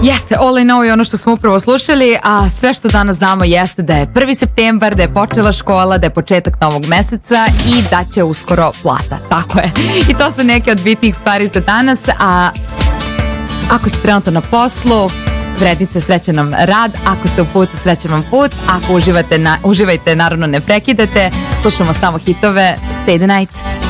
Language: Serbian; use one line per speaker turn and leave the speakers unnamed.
Jeste, All I Know je ono što smo upravo slušali, a sve što danas znamo jeste da je 1. septembar, da je počela škola, da je početak novog meseca i da će uskoro plata. Tako je. I to su neke od bitnih stvari za danas, a ako ste trenutno na poslu, vrednice, srećan nam rad. Ako ste u putu, srećan vam put. Ako uživajte, naravno ne prekidate. Slušamo samo hitove. Stay the night.